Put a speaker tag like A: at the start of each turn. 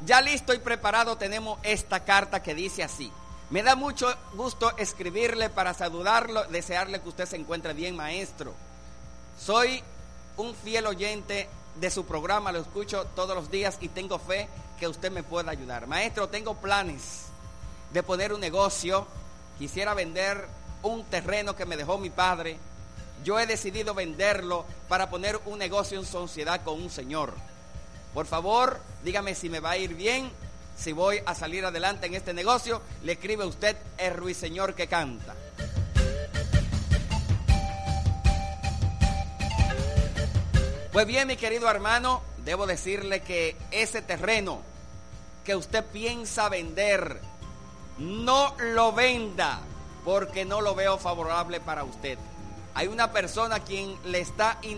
A: Ya listo y preparado tenemos esta carta que dice así. Me da mucho gusto escribirle para saludarlo, desearle que usted se encuentre bien, maestro. Soy un fiel oyente de su programa, lo escucho todos los días y tengo fe que usted me pueda ayudar. Maestro, tengo planes de poner un negocio. Quisiera vender un terreno que me dejó mi padre. Yo he decidido venderlo para poner un negocio en sociedad con un señor. Por favor, dígame si me va a ir bien, si voy a salir adelante en este negocio. Le escribe usted el ruiseñor que canta. Pues bien, mi querido hermano, debo decirle que ese terreno que usted piensa vender, no lo venda, porque no lo veo favorable para usted. Hay una persona a quien le está